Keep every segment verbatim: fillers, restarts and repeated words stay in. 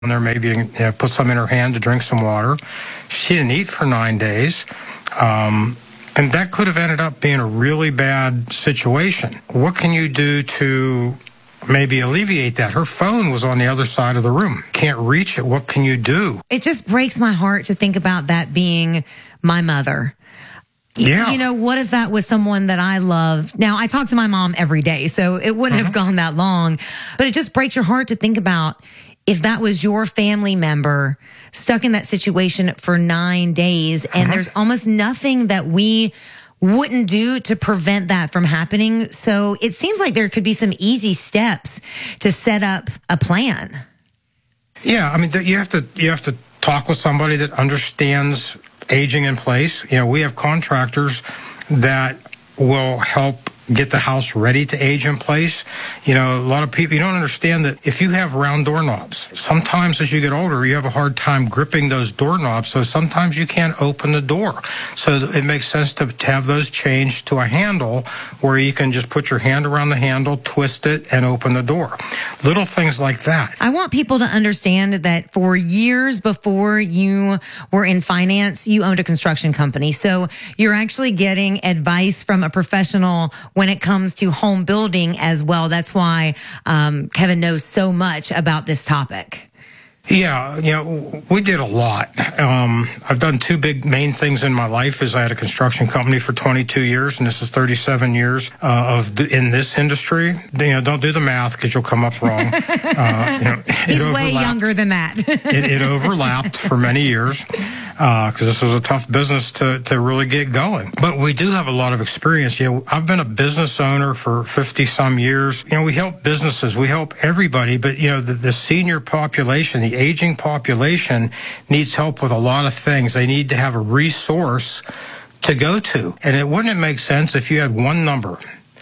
there, maybe you know, put some in her hand to drink some water. She didn't eat for nine days. Um, and that could have ended up being a really bad situation. What can you do to maybe alleviate that? Her phone was on the other side of the room. Can't reach it. What can you do? It just breaks my heart to think about that being my mother. Yeah. You know, what if that was someone that I love? Now, I talk to my mom every day, so it wouldn't uh-huh. have gone that long. But it just breaks your heart to think about if that was your family member stuck in that situation for nine days, and uh-huh. there's almost nothing that we wouldn't do to prevent that from happening. So it seems like there could be some easy steps to set up a plan. Yeah, I mean, you have to you have to talk with somebody that understands aging in place. You know, we have contractors that will help get the house ready to age in place. You know, a lot of people, you don't understand that if you have round doorknobs, sometimes as you get older, you have a hard time gripping those doorknobs. So sometimes you can't open the door. So it makes sense to, to have those changed to a handle where you can just put your hand around the handle, twist it, and open the door. Little things like that. I want people to understand that for years before you were in finance, you owned a construction company. So you're actually getting advice from a professional when it comes to home building as well. That's why um, Kevin knows so much about this topic. Yeah, you know, we did a lot. Um, I've done two big main things in my life. Is I had a construction company for twenty-two years, and this is thirty-seven years uh, of th- in this industry. You know, don't do the math because you'll come up wrong. Uh, you know, He's way younger than that. it, it overlapped for many years because uh, this was a tough business to to really get going. But we do have a lot of experience. You know, I've been a business owner for fifty some years. You know, we help businesses, we help everybody, but you know, the, the senior population, the aging population needs help with a lot of things. They need to have a resource to go to. And it wouldn't make sense if you had one number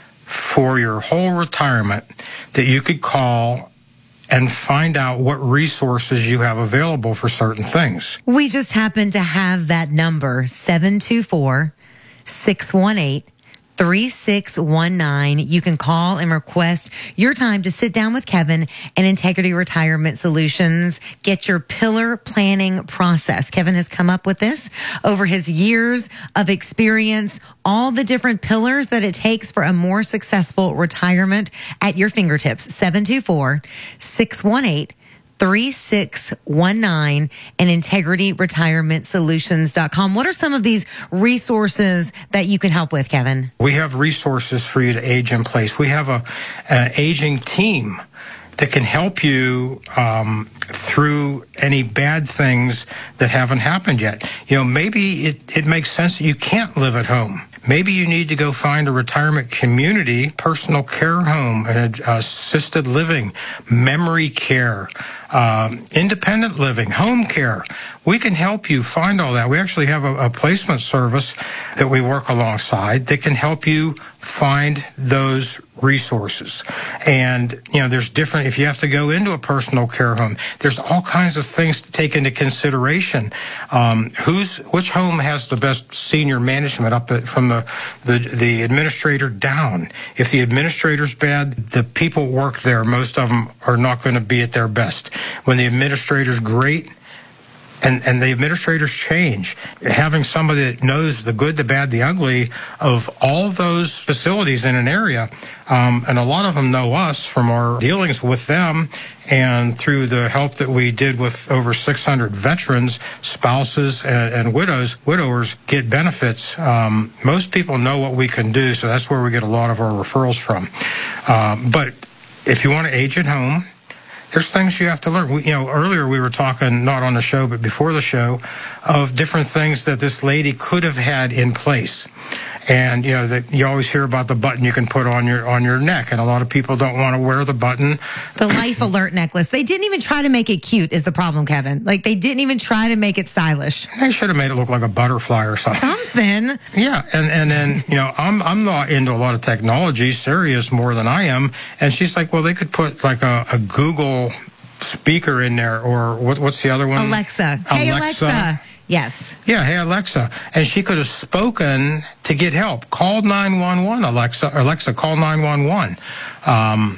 for your whole retirement that you could call and find out what resources you have available for certain things. We just happen to have that number, seven two four, six one eight, three six one nine. You can call and request your time to sit down with Kevin and Integrity Retirement Solutions. Get your pillar planning process. Kevin has come up with this over his years of experience, all the different pillars that it takes for a more successful retirement at your fingertips. seven two four, six one eight, three six one nine and integrity retirement solutions dot com. What are some of these resources that you can help with, Kevin? We have resources for you to age in place. We have a an aging team that can help you um, through any bad things that haven't happened yet. You know, maybe it, it makes sense that you can't live at home. Maybe you need to go find a retirement community, personal care home, assisted living, memory care, um, independent living, home care. We can help you find all that. We actually have a, a placement service that we work alongside that can help you find those resources. And, you know, there's different, if you have to go into a personal care home, there's all kinds of things to take into consideration. Um, who's, which home has the best senior management up at, from the, the, the administrator down? If the administrator's bad, the people work there, most of them are not going to be at their best. When the administrator's great, And, and the administrators change. Having somebody that knows the good, the bad, the ugly of all those facilities in an area, um, and a lot of them know us from our dealings with them and through the help that we did with over six hundred veterans, spouses, and, and widows, widowers get benefits. Um, most people know what we can do, so that's where we get a lot of our referrals from. Uh, but if you want to age at home, there's things you have to learn. We, you know, earlier we were talking, not on the show, but before the show, of different things that this lady could have had in place. And, you know, that you always hear about the button you can put on your on your neck, and a lot of people don't want to wear the button. The Life Alert necklace. They didn't even try to make it cute is the problem, Kevin. Like, they didn't even try to make it stylish. They should have made it look like a butterfly or something. Something. Yeah, and, and then, you know, I'm I'm not into a lot of technology. Sari is more than I am. And she's like, well, they could put like a, a Google speaker in there, or what, what's the other one? Alexa. Hey, Alexa. Alexa. Yes. Yeah, hey, Alexa. And she could have spoken to get help. Call nine one one, Alexa. Alexa, call nine one one. Um,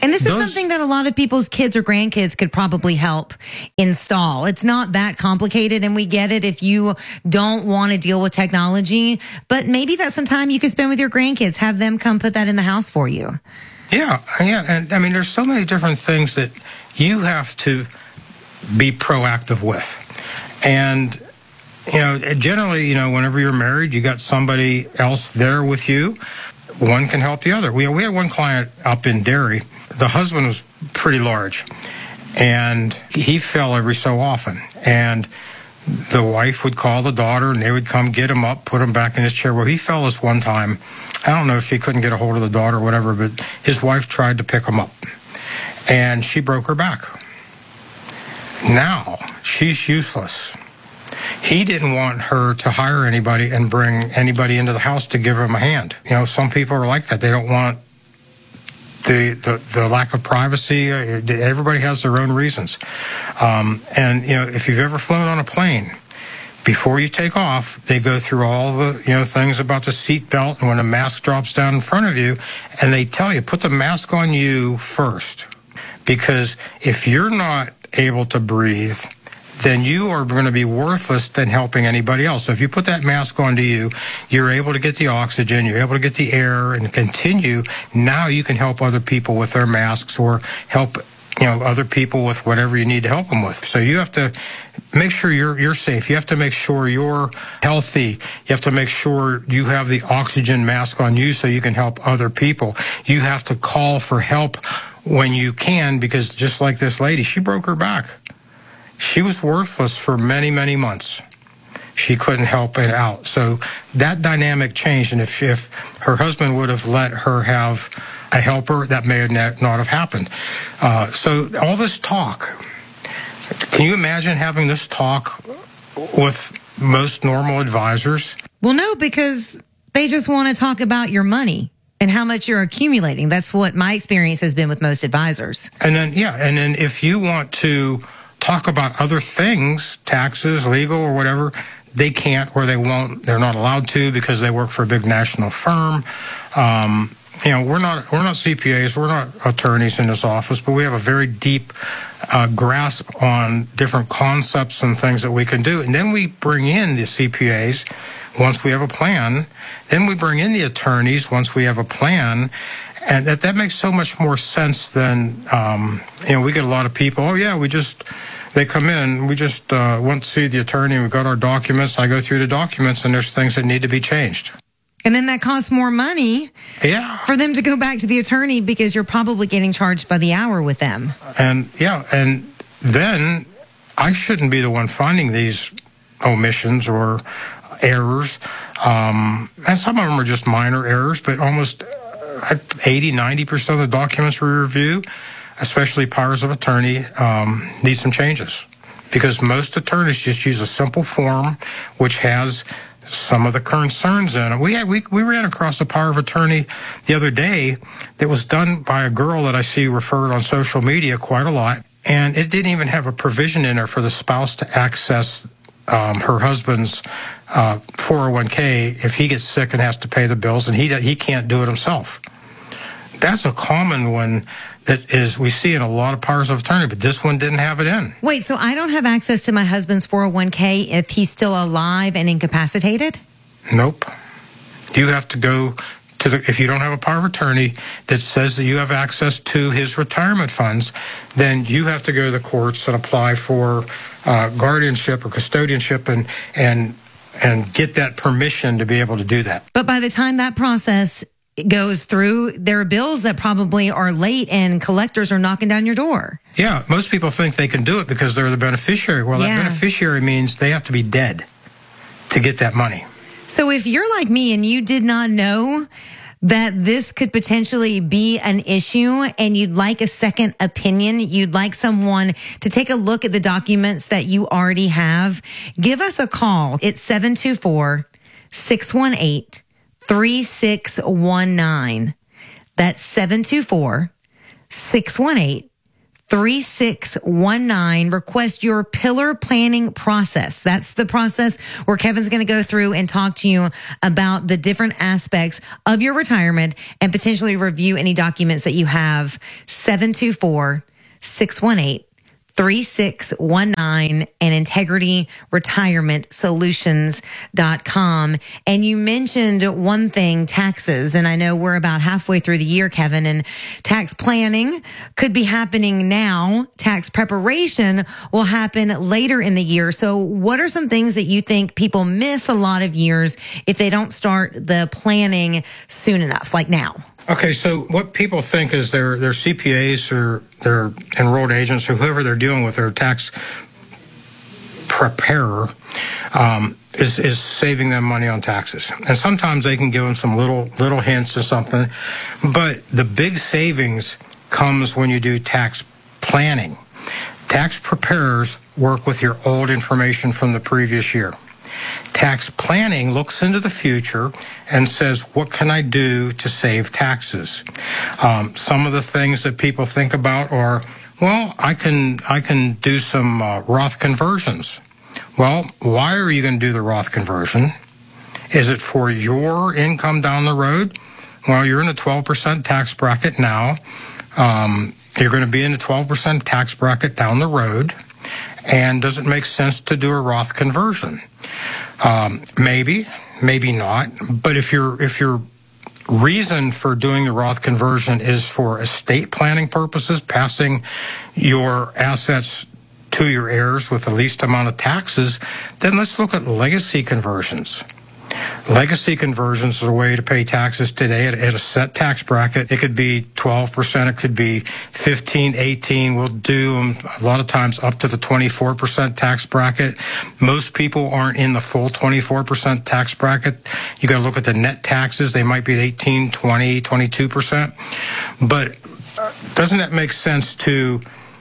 And this is Those- something that a lot of people's kids or grandkids could probably help install. It's not that complicated, and we get it if you don't want to deal with technology, but maybe that's some time you can spend with your grandkids. Have them come put that in the house for you. Yeah, yeah, and I mean, there's so many different things that you have to be proactive with. And, you know, generally, you know, whenever you're married, you got somebody else there with you. One can help the other. We, we had one client up in Derry. The husband was pretty large, and he fell every so often. And the wife would call the daughter, and they would come get him up, put him back in his chair. Well, he fell this one time. I don't know if she couldn't get a hold of the daughter or whatever, but his wife tried to pick him up, and she broke her back. Now, she's useless. He didn't want her to hire anybody and bring anybody into the house to give him a hand. You know, some people are like that. They don't want the the, the lack of privacy. Everybody has their own reasons. Um, and, you know, if you've ever flown on a plane, before you take off, they go through all the, you know, things about the seat belt and when a mask drops down in front of you, and they tell you, put the mask on you first. Because if you're not able to breathe, then you are going to be worthless than helping anybody else. So if you put that mask onto you, you're able to get the oxygen, you're able to get the air and continue. Now you can help other people with their masks or help, you know, other people with whatever you need to help them with. So you have to make sure you're you're safe. You have to make sure you're healthy. You have to make sure you have the oxygen mask on you so you can help other people. You have to call for help when you can, because just like this lady, she broke her back. She was worthless for many, many months. She couldn't help it out. So that dynamic changed, and if, if her husband would have let her have a helper, that may not have happened. Uh, so all this talk, can you imagine having this talk with most normal advisors? Well, no, because they just want to talk about your money and how much you're accumulating. That's what my experience has been with most advisors. And then, yeah, and then if you want to talk about other things, taxes, legal, or whatever, they can't or they won't. They're not allowed to because they work for a big national firm. Um, you know, we're not we're not C P As, we're not attorneys in this office, but we have a very deep uh, grasp on different concepts and things that we can do. And then we bring in the C P As once we have a plan. Then we bring in the attorneys once we have a plan. And that, that makes so much more sense than, um, you know, we get a lot of people, oh, yeah, we just, they come in, we just uh, went to see the attorney, we got our documents, I go through the documents, and there's things that need to be changed. And then that costs more money yeah. for them to go back to the attorney because you're probably getting charged by the hour with them. And, yeah, and then I shouldn't be the one finding these omissions or errors. Um, and some of them are just minor errors, but almost eighty, ninety percent of the documents we review, especially powers of attorney, um, need some changes. Because most attorneys just use a simple form which has some of the concerns in it. We, had, we, we ran across a power of attorney the other day that was done by a girl that I see referred on social media quite a lot, and it didn't even have a provision in there for the spouse to access um, her husband's uh, four oh one k if he gets sick and has to pay the bills, and he he can't do it himself. That's a common one that is we see in a lot of powers of attorney, but this one didn't have it in. Wait, so I don't have access to my husband's four oh one k if he's still alive and incapacitated? Nope. You have to go to the, if you don't have a power of attorney that says that you have access to his retirement funds, then you have to go to the courts and apply for uh, guardianship or custodianship and and and get that permission to be able to do that. But by the time that process goes through, there are bills that probably are late and collectors are knocking down your door. Yeah, most people think they can do it because they're the beneficiary. Well, Yeah. that beneficiary means they have to be dead to get that money. So if you're like me and you did not know that this could potentially be an issue and you'd like a second opinion, you'd like someone to take a look at the documents that you already have, give us a call. It's seven two four, six one eight, three six one nine. That's seven two four, six one eight, three six one nine. Request your pillar planning process. That's the process where Kevin's going to go through and talk to you about the different aspects of your retirement and potentially review any documents that you have. seven two four, six one eight, three six one nine and integrity retirement solutions dot com. And you mentioned one thing, taxes. And I know we're about halfway through the year, Kevin, and tax planning could be happening now. Tax preparation will happen later in the year. So what are some things that you think people miss a lot of years if they don't start the planning soon enough, like now? Okay, so what people think is their their C P As or their enrolled agents or whoever they're dealing with, their tax preparer, um, is is saving them money on taxes. And sometimes they can give them some little little hints or something, but the big savings comes when you do tax planning. Tax preparers work with your old information from the previous year. Tax planning looks into the future and says, what can I do to save taxes? Um, some of the things that people think about are, well, I can I can do some uh, Roth conversions. Well, why are you going to do the Roth conversion? Is it for your income down the road? Well, you're in the twelve percent tax bracket now. Um, you're going to be in the twelve percent tax bracket down the road. And does it make sense to do a Roth conversion? Um, maybe, maybe not. But if your if your reason for doing the Roth conversion is for estate planning purposes, passing your assets to your heirs with the least amount of taxes, then let's look at legacy conversions. Legacy conversions is a way to pay taxes today at, at a set tax bracket. It could be twelve percent, it could be fifteen, eighteen. We'll do them a lot of times up to the twenty-four percent tax bracket. Most people aren't in the full twenty-four percent tax bracket. You got to look at the net taxes. They might be at eighteen, twenty, twenty-two percent. But doesn't that make sense to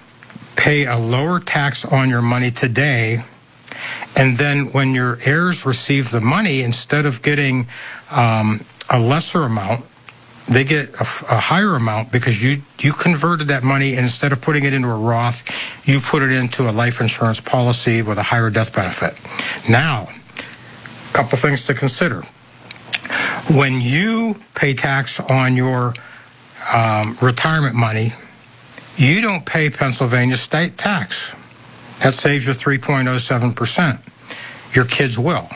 pay a lower tax on your money today? And then when your heirs receive the money, instead of getting um, a lesser amount, they get a, a higher amount because you, you converted that money, and instead of putting it into a Roth, you put it into a life insurance policy with a higher death benefit. Now, a couple things to consider. When you pay tax on your um, retirement money, you don't pay Pennsylvania state tax. That saves you three point oh seven percent. Your kids will.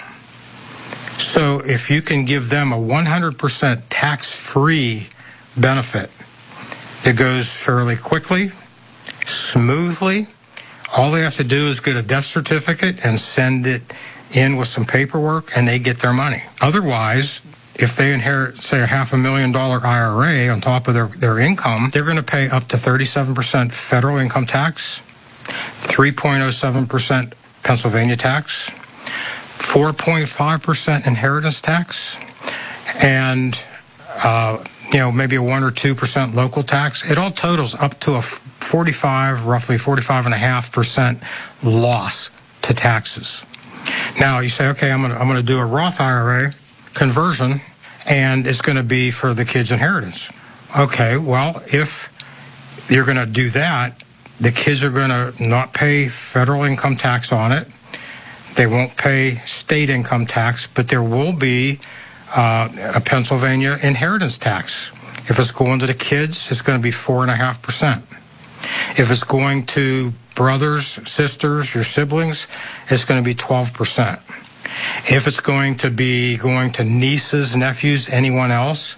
So if you can give them a one hundred percent tax-free benefit that goes fairly quickly, smoothly, all they have to do is get a death certificate and send it in with some paperwork, and they get their money. Otherwise, if they inherit, say, a half a million dollar I R A on top of their, their income, they're going to pay up to thirty-seven percent federal income tax, three point oh seven percent Pennsylvania tax, four point five percent inheritance tax, and uh, you know, maybe a one or two percent local tax. It all totals up to a forty-five, roughly forty-five and a half percent loss to taxes. Now you say, okay, I'm gonna I'm gonna do a Roth I R A conversion, and it's going to be for the kids' inheritance. Okay, well, if you're going to do that, the kids are going to not pay federal income tax on it. They won't pay state income tax, but there will be uh, a Pennsylvania inheritance tax. If it's going to the kids, it's going to be four and a half percent. If it's going to brothers, sisters, your siblings, it's going to be twelve percent. If it's going to be going to nieces, nephews, anyone else,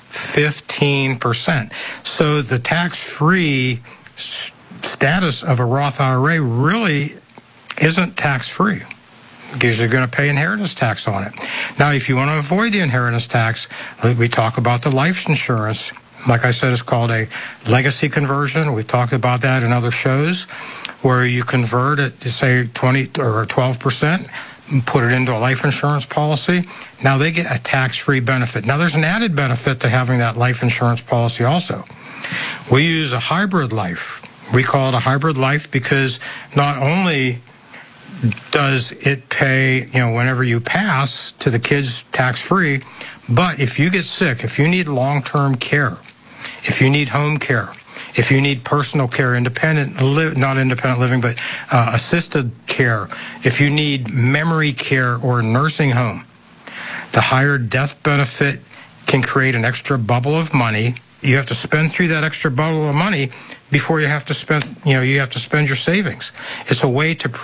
fifteen percent. So the tax-free status of a Roth I R A really isn't tax-free because you're going to pay inheritance tax on it. Now, if you want to avoid the inheritance tax, we talk about the life insurance. Like I said, it's called a legacy conversion. We've talked about that in other shows, where you convert it to, say, twenty or twelve percent, and put it into a life insurance policy. Now they get a tax-free benefit. Now there's an added benefit to having that life insurance policy also. We use a hybrid life. We call it a hybrid life because not only does it pay, you know, whenever you pass to the kids tax-free, but if you get sick, if you need long-term care, if you need home care, If you need personal care, independent, li- not independent living, but uh, assisted care, if you need memory care or nursing home, the higher death benefit can create an extra bubble of money. You have to spend through that extra bubble of money before you have to spend, you know, you have to spend your savings. It's a way to